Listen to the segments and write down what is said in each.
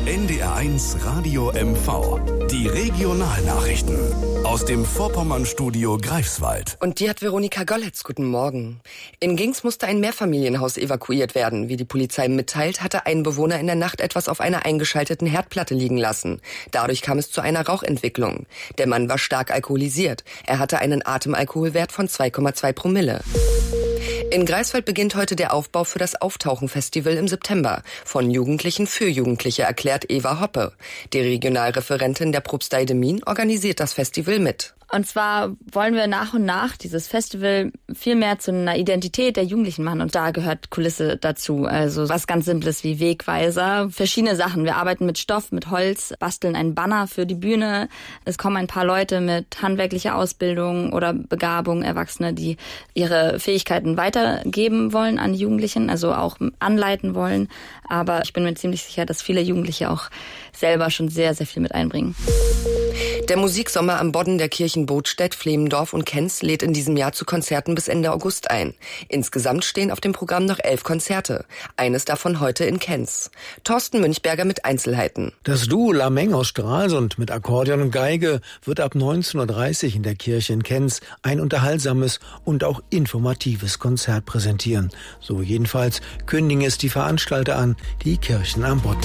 NDR1 Radio MV. Die Regionalnachrichten aus dem Vorpommern-Studio Greifswald. Und die hat Veronika Golletz. Guten Morgen. In Gings musste ein Mehrfamilienhaus evakuiert werden. Wie die Polizei mitteilt, hatte ein Bewohner in der Nacht etwas auf einer eingeschalteten Herdplatte liegen lassen. Dadurch kam es zu einer Rauchentwicklung. Der Mann war stark alkoholisiert. Er hatte einen Atemalkoholwert von 2,2 Promille. In Greifswald beginnt heute der Aufbau für das Auftauchen-Festival im September. Von Jugendlichen für Jugendliche, erklärt Eva Hoppe. Die Regionalreferentin der Propstei Demmin organisiert das Festival mit. Und zwar wollen wir nach und nach dieses Festival viel mehr zu einer Identität der Jugendlichen machen. Und da gehört Kulisse dazu. Also was ganz Simples wie Wegweiser, verschiedene Sachen. Wir arbeiten mit Stoff, mit Holz, basteln einen Banner für die Bühne. Es kommen ein paar Leute mit handwerklicher Ausbildung oder Begabung, Erwachsene, die ihre Fähigkeiten weitergeben wollen an die Jugendlichen, also auch anleiten wollen. Aber ich bin mir ziemlich sicher, dass viele Jugendliche auch selber schon sehr, sehr viel mit einbringen. Der Musiksommer am Bodden der Kirchen Bodstedt, Flemendorf und Kenz lädt in diesem Jahr zu Konzerten bis Ende August ein. Insgesamt stehen auf dem Programm noch 11 Konzerte. Eines davon heute in Kenz. Thorsten Münchberger mit Einzelheiten. Das Duo Lameng aus Stralsund mit Akkordeon und Geige wird ab 19.30 Uhr in der Kirche in Kenz ein unterhaltsames und auch informatives Konzert präsentieren. So jedenfalls kündigen es die Veranstalter an, die Kirchen am Bodden.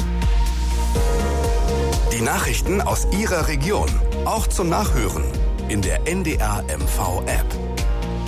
Die Nachrichten aus Ihrer Region, auch zum Nachhören in der NDR MV App.